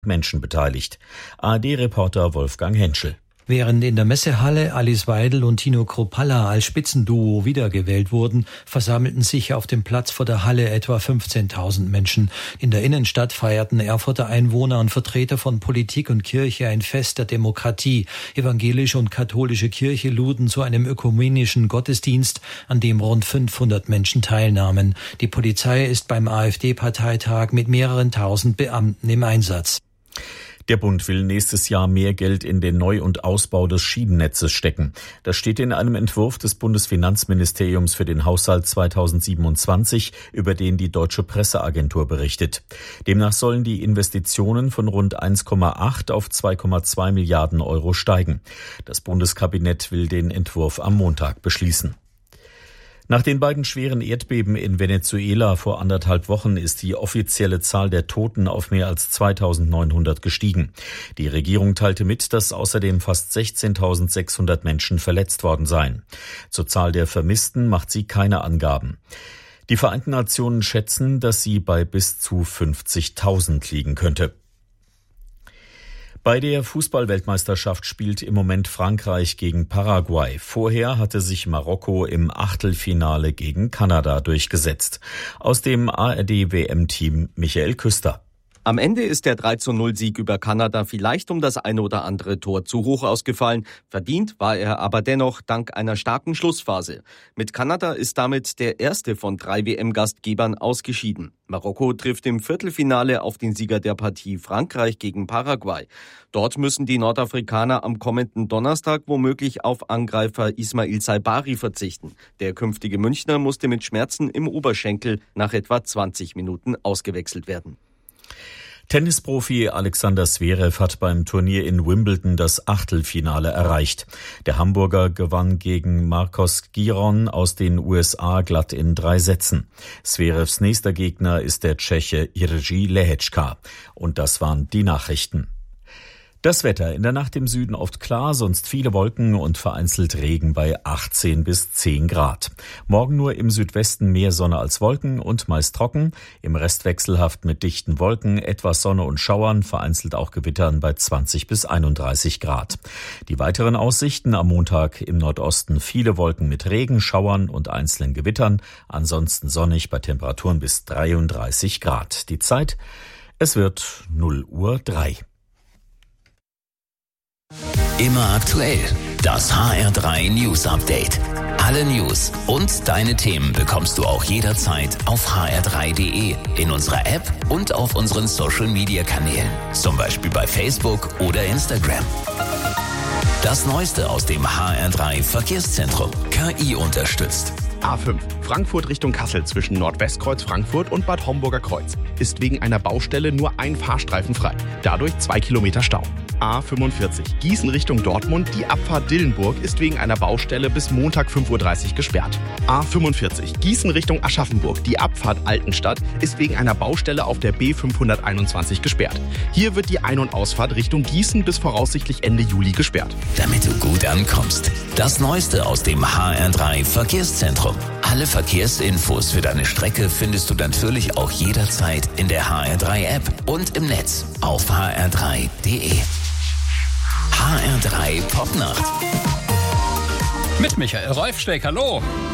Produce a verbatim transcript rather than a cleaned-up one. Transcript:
Menschen beteiligt. A R D-Reporter Wolfgang Henschel. Während in der Messehalle Alice Weidel und Tino Kruppalla als Spitzenduo wiedergewählt wurden, versammelten sich auf dem Platz vor der Halle etwa fünfzehntausend Menschen. In der Innenstadt feierten Erfurter Einwohner und Vertreter von Politik und Kirche ein Fest der Demokratie. Evangelische und katholische Kirche luden zu einem ökumenischen Gottesdienst, an dem rund fünfhundert Menschen teilnahmen. Die Polizei ist beim AfD-Parteitag mit mehreren tausend Beamten im Einsatz. Der Bund will nächstes Jahr mehr Geld in den Neu- und Ausbau des Schienennetzes stecken. Das steht in einem Entwurf des Bundesfinanzministeriums für den Haushalt zweitausendsiebenundzwanzig, über den die Deutsche Presseagentur berichtet. Demnach sollen die Investitionen von rund eins Komma acht auf zwei Komma zwei Milliarden Euro steigen. Das Bundeskabinett will den Entwurf am Montag beschließen. Nach den beiden schweren Erdbeben in Venezuela vor anderthalb Wochen ist die offizielle Zahl der Toten auf mehr als zweitausendneunhundert gestiegen. Die Regierung teilte mit, dass außerdem fast sechzehntausendsechshundert Menschen verletzt worden seien. Zur Zahl der Vermissten macht sie keine Angaben. Die Vereinten Nationen schätzen, dass sie bei bis zu fünfzigtausend liegen könnte. Bei der Fußball-Weltmeisterschaft spielt im Moment Frankreich gegen Paraguay. Vorher hatte sich Marokko im Achtelfinale gegen Kanada durchgesetzt. Aus dem A R D-W M-Team Michael Küster. Am Ende ist der drei zu null Sieg über Kanada vielleicht um das eine oder andere Tor zu hoch ausgefallen. Verdient war er aber dennoch dank einer starken Schlussphase. Mit Kanada ist damit der erste von drei W M-Gastgebern ausgeschieden. Marokko trifft im Viertelfinale auf den Sieger der Partie Frankreich gegen Paraguay. Dort müssen die Nordafrikaner am kommenden Donnerstag womöglich auf Angreifer Ismail Saibari verzichten. Der künftige Münchner musste mit Schmerzen im Oberschenkel nach etwa zwanzig Minuten ausgewechselt werden. Tennisprofi Alexander Zverev hat beim Turnier in Wimbledon das Achtelfinale erreicht. Der Hamburger gewann gegen Marcos Giron aus den U S A glatt in drei Sätzen. Zverevs nächster Gegner ist der Tscheche Jiří Lehečka. Und das waren die Nachrichten. Das Wetter: in der Nacht im Süden oft klar, sonst viele Wolken und vereinzelt Regen bei achtzehn bis zehn Grad. Morgen nur im Südwesten mehr Sonne als Wolken und meist trocken. Im Rest wechselhaft mit dichten Wolken, etwas Sonne und Schauern, vereinzelt auch Gewittern bei zwanzig bis einunddreißig Grad. Die weiteren Aussichten: am Montag im Nordosten viele Wolken mit Regen, Schauern und einzelnen Gewittern. Ansonsten sonnig bei Temperaturen bis dreiunddreißig Grad. Die Zeit: es wird null Uhr drei. Immer aktuell. Das H R drei News Update. Alle News und deine Themen bekommst du auch jederzeit auf h r drei punkt d e, in unserer App und auf unseren Social Media Kanälen. Zum Beispiel bei Facebook oder Instagram. Das Neueste aus dem H R drei Verkehrszentrum. K I unterstützt. A fünf, Frankfurt Richtung Kassel zwischen Nordwestkreuz Frankfurt und Bad Homburger Kreuz. Ist wegen einer Baustelle nur ein Fahrstreifen frei. Dadurch zwei Kilometer Stau. A fünfundvierzig, Gießen Richtung Dortmund. Die Abfahrt Dillenburg ist wegen einer Baustelle bis Montag fünf Uhr dreißig gesperrt. A fünfundvierzig, Gießen Richtung Aschaffenburg. Die Abfahrt Altenstadt ist wegen einer Baustelle auf der B fünfhunderteinundzwanzig gesperrt. Hier wird die Ein- und Ausfahrt Richtung Gießen bis voraussichtlich Ende Juli gesperrt. Damit du gut ankommst. Das Neueste aus dem H R drei Verkehrszentrum. Alle Verkehrsinfos für deine Strecke findest du natürlich auch jederzeit in der H R drei App und im Netz auf h r drei punkt d e. H R drei Popnacht. Mit Michael Reufsteck, hallo.